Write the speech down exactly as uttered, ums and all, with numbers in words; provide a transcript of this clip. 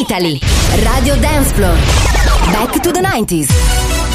Italy. Radio Dance Floor. Back to the nineties.